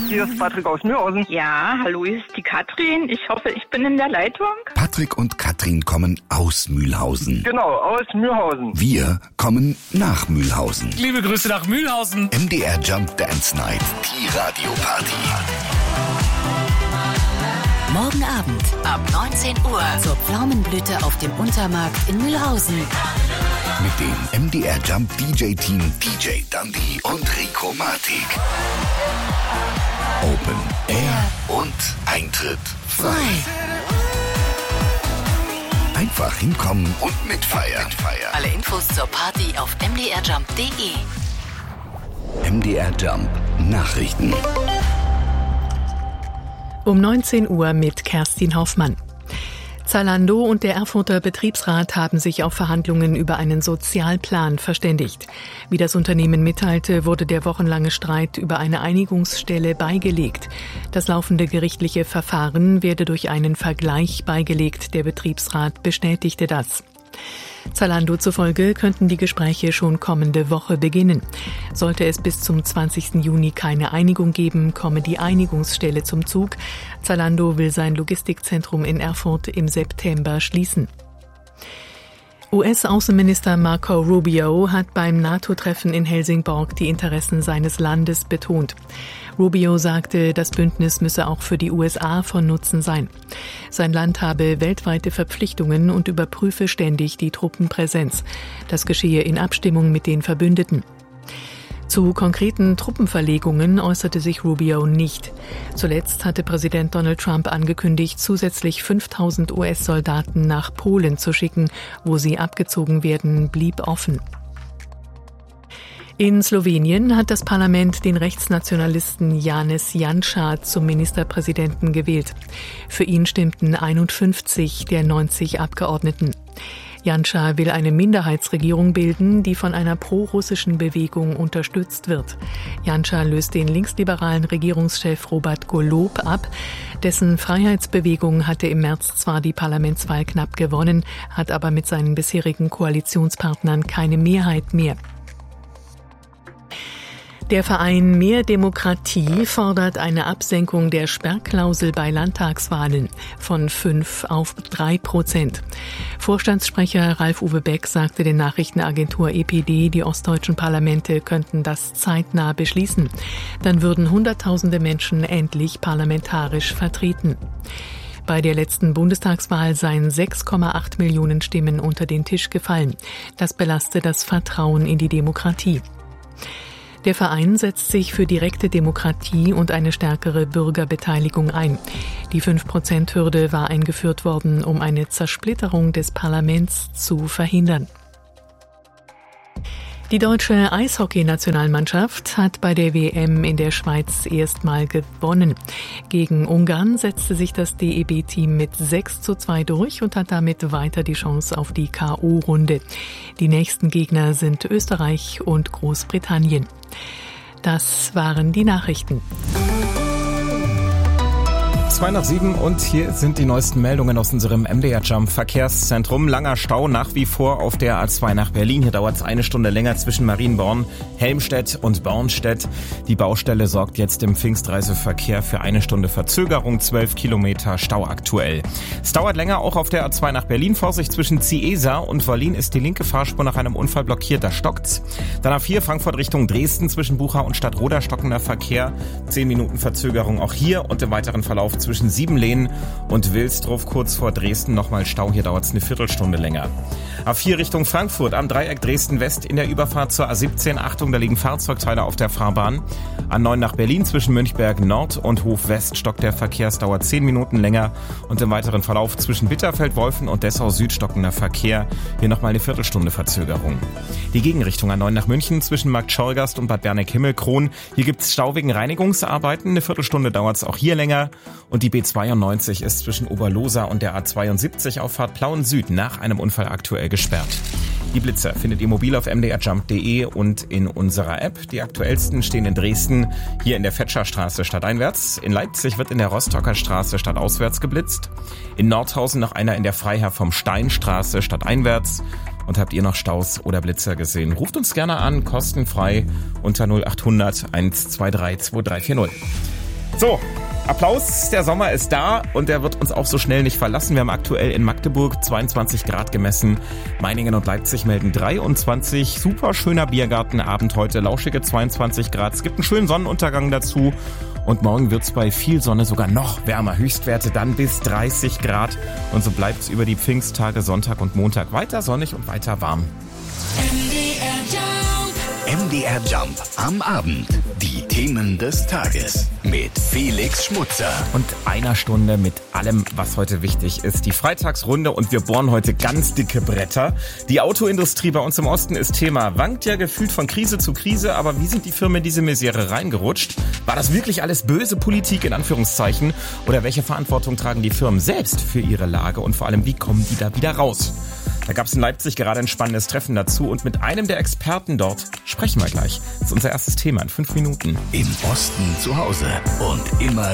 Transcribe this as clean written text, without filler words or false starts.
Hier ist Patrick aus Mühlhausen. Ja, hallo, hier ist die Katrin. Ich hoffe, ich bin in der Leitung. Patrick und Katrin kommen aus Mühlhausen. Genau, aus Mühlhausen. Wir kommen nach Mühlhausen. Liebe Grüße nach Mühlhausen. MDR Jump Dance Night, die Radioparty. Morgen Abend ab 19 Uhr zur Pflaumenblüte auf dem Untermarkt in Mühlhausen. Mit dem MDR Jump DJ-Team DJ Dundee und Rico Matic. Open Air und Eintritt frei. Einfach hinkommen und mitfeiern. Alle Infos zur Party auf mdrjump.de. MDR Jump Nachrichten. Um 19 Uhr mit Kerstin Hoffmann. Zalando und der Erfurter Betriebsrat haben sich auf Verhandlungen über einen Sozialplan verständigt. Wie das Unternehmen mitteilte, wurde der wochenlange Streit über eine Einigungsstelle beigelegt. Das laufende gerichtliche Verfahren werde durch einen Vergleich beigelegt. Der Betriebsrat bestätigte das. Zalando zufolge könnten die Gespräche schon kommende Woche beginnen. Sollte es bis zum 20. Juni keine Einigung geben, komme die Einigungsstelle zum Zug. Zalando will sein Logistikzentrum in Erfurt im September schließen. US-Außenminister Marco Rubio hat beim NATO-Treffen in Helsingborg die Interessen seines Landes betont. Rubio sagte, das Bündnis müsse auch für die USA von Nutzen sein. Sein Land habe weltweite Verpflichtungen und überprüfe ständig die Truppenpräsenz. Das geschehe in Abstimmung mit den Verbündeten. Zu konkreten Truppenverlegungen äußerte sich Rubio nicht. Zuletzt hatte Präsident Donald Trump angekündigt, zusätzlich 5.000 US-Soldaten nach Polen zu schicken. Wo sie abgezogen werden, blieb offen. In Slowenien hat das Parlament den Rechtsnationalisten Janez Janša zum Ministerpräsidenten gewählt. Für ihn stimmten 51 der 90 Abgeordneten. Janša will eine Minderheitsregierung bilden, die von einer pro-russischen Bewegung unterstützt wird. Janša löst den linksliberalen Regierungschef Robert Golob ab. Dessen Freiheitsbewegung hatte im März zwar die Parlamentswahl knapp gewonnen, hat aber mit seinen bisherigen Koalitionspartnern keine Mehrheit mehr. Der Verein Mehr Demokratie fordert eine Absenkung der Sperrklausel bei Landtagswahlen von 5 auf 3%. Vorstandssprecher Ralf-Uwe Beck sagte der Nachrichtenagentur EPD, die ostdeutschen Parlamente könnten das zeitnah beschließen. Dann würden Hunderttausende Menschen endlich parlamentarisch vertreten. Bei der letzten Bundestagswahl seien 6,8 Millionen Stimmen unter den Tisch gefallen. Das belaste das Vertrauen in die Demokratie. Der Verein setzt sich für direkte Demokratie und eine stärkere Bürgerbeteiligung ein. Die 5%-Hürde war eingeführt worden, um eine Zersplitterung des Parlaments zu verhindern. Die deutsche Eishockey-Nationalmannschaft hat bei der WM in der Schweiz erstmal gewonnen. Gegen Ungarn setzte sich das DEB-Team mit 6:2 durch und hat damit weiter die Chance auf die K.O.-Runde. Die nächsten Gegner sind Österreich und Großbritannien. Das waren die Nachrichten. 6:02 und hier sind die neuesten Meldungen aus unserem MDR Jump Verkehrszentrum. Langer Stau nach wie vor auf der A2 nach Berlin. Hier dauert es eine Stunde länger zwischen Marienborn, Helmstedt und Bornstedt. Die Baustelle sorgt jetzt im Pfingstreiseverkehr für eine Stunde Verzögerung, 12 Kilometer Stau aktuell. Es dauert länger auch auf der A2 nach Berlin. Vorsicht, zwischen Ciesa und Wallin ist die linke Fahrspur nach einem Unfall blockiert, da stockt's. Dann A4 Frankfurt Richtung Dresden zwischen Bucha und Stadtroda stockender Verkehr. 10 Minuten Verzögerung auch hier und im weiteren Verlauf zwischen Siebenlehn und Wilsdruff kurz vor Dresden nochmal Stau. Hier dauert es eine Viertelstunde länger. A4 Richtung Frankfurt am Dreieck Dresden-West in der Überfahrt zur A17. Achtung, da liegen Fahrzeugteile auf der Fahrbahn. A9 nach Berlin zwischen Mönchberg Nord und Hof West stockt der Verkehr. Es dauert 10 Minuten länger und im weiteren Verlauf zwischen Bitterfeld-Wolfen und Dessau Süd stockender Verkehr. Hier nochmal eine Viertelstunde Verzögerung. Die Gegenrichtung A9 nach München zwischen Marktschorgast und Bad Berneck-Himmelkron. Hier gibt es Stau wegen Reinigungsarbeiten. Eine Viertelstunde dauert es auch hier länger. Und die B92 ist zwischen Oberlosa und der A72 auf Fahrt Plauen Süd nach einem Unfall aktuell gesperrt. Die Blitzer findet ihr mobil auf mdrjump.de und in unserer App. Die aktuellsten stehen in Dresden, hier in der Fetscherstraße stadteinwärts. In Leipzig wird in der Rostocker Straße stadtauswärts geblitzt. In Nordhausen noch einer in der Freiherr vom Steinstraße stadteinwärts. Und habt ihr noch Staus oder Blitzer gesehen? Ruft uns gerne an, kostenfrei unter 0800 123 2340. So, Applaus, der Sommer ist da und der wird uns auch so schnell nicht verlassen. Wir haben aktuell in Magdeburg 22 Grad gemessen. Meiningen und Leipzig melden 23. Super schöner Biergartenabend heute, lauschige 22 Grad. Es gibt einen schönen Sonnenuntergang dazu. Und morgen wird's bei viel Sonne sogar noch wärmer. Höchstwerte dann bis 30 Grad. Und so bleibt's über die Pfingsttage Sonntag und Montag weiter sonnig und weiter warm. MDR Jump am Abend. Die Themen des Tages mit Felix Schmutzer. Und einer Stunde mit allem, was heute wichtig ist. Die Freitagsrunde und wir bohren heute ganz dicke Bretter. Die Autoindustrie bei uns im Osten ist Thema. Wankt ja gefühlt von Krise zu Krise, aber wie sind die Firmen in diese Misere reingerutscht? War das wirklich alles böse Politik in Anführungszeichen? Oder welche Verantwortung tragen die Firmen selbst für ihre Lage und vor allem, wie kommen die da wieder raus? Da gab es in Leipzig gerade ein spannendes Treffen dazu und mit einem der Experten dort sprechen wir gleich. Das ist unser erstes Thema in 5 Minuten. Im Osten zu Hause und immer